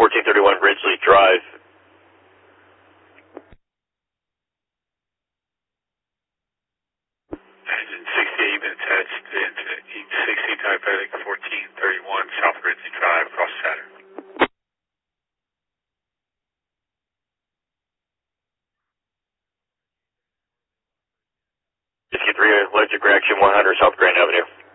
1431 Ridgely Drive. 68 been attached into East 60 diabetic 1431 South Ridgely Drive, across Saturn. 63 allergic reaction 100 South Grand Avenue.